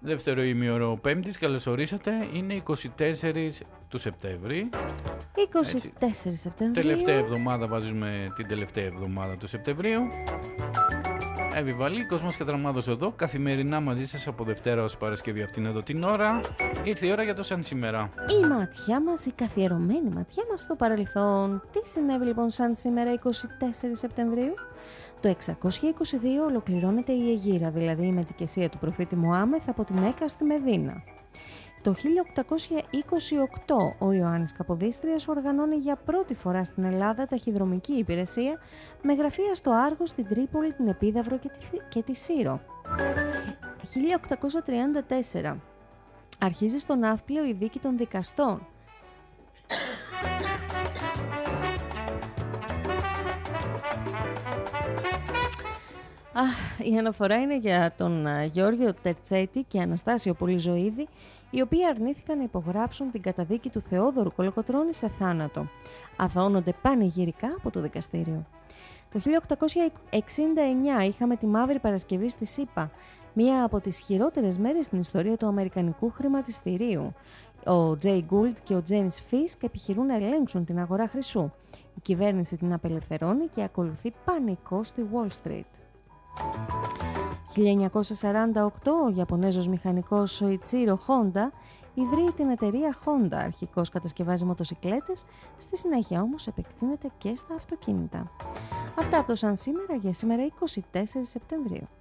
Δεύτερο ημίωρο Πέμπτης, καλώς ορίσατε. Είναι 24 του Σεπτέμβρη. 24 Σεπτεμβρίου. Τελευταία εβδομάδα, βάζουμε την τελευταία εβδομάδα του Σεπτεμβρίου. Εύη Κοσμός Κατραμάδος εδώ, καθημερινά μαζί σας από Δευτέρα ως Παρασκευή αυτήν εδώ την ώρα. Ήρθε η ώρα για το σαν σήμερα. Η ματιά μας, η καθιερωμένη ματιά μας στο παρελθόν. Τι συνέβη λοιπόν σαν σήμερα 24 Σεπτεμβρίου? Το 622 ολοκληρώνεται η Αιγύρα, δηλαδή η μετικεσία του προφήτη Μωάμεθ από τη Μέκα στη Μεδίνα. Το 1828 ο Ιωάννης Καποδίστριας οργανώνει για πρώτη φορά στην Ελλάδα ταχυδρομική υπηρεσία με γραφεία στο Άργος, στην Τρίπολη, την Επίδαυρο και τη Σύρο. 1834 αρχίζει στο Ναύπλιο η δίκη των δικαστών. Η αναφορά είναι για τον Γεώργιο Τερτσέτη και Αναστάσιο Πολυζωίδη, οι οποίοι αρνήθηκαν να υπογράψουν την καταδίκη του Θεόδωρου Κολοκοτρώνη σε θάνατο. Αθωώνονται πανηγυρικά από το δικαστήριο. Το 1869 είχαμε τη Μαύρη Παρασκευή στη ΣΥΠΑ, μία από τις χειρότερες μέρες στην ιστορία του αμερικανικού χρηματιστηρίου. Ο Τζέι Γκούλτ και ο Τζέιμς Φίσκ επιχειρούν να ελέγξουν την αγορά χρυσού. Η κυβέρνηση την απελευθερώνει και ακολουθεί πανικό στη Wall Street. 1948 ο Ιαπωνέζος μηχανικός Σοϊτσίρο Χόντα ιδρύει την εταιρεία Honda. Αρχικώς κατασκευάζει μοτοσικλέτες, στη συνέχεια όμως επεκτείνεται και στα αυτοκίνητα. Αυτά από το σαν σήμερα για σήμερα 24 Σεπτεμβρίου.